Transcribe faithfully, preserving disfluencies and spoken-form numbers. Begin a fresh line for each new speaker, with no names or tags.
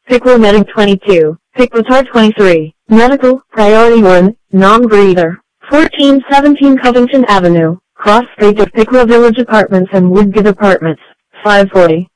Piqua Medic twenty-two, Piquatar twenty-three, Medical, Priority one, Non-Breather, fourteen seventeen Covington Avenue, Cross Street of Piqua Village Apartments and Woodgate Apartments, five forty.